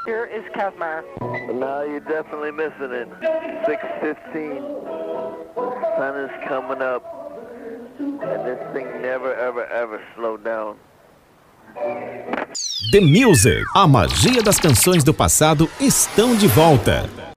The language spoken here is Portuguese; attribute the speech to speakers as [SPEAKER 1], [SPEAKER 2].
[SPEAKER 1] Here is Kevmar.
[SPEAKER 2] Now you're definitely missing it. 6:15. Sun is coming up. And this thing never, ever, ever slowed down.
[SPEAKER 3] The Music. A magia das canções do passado estão de volta.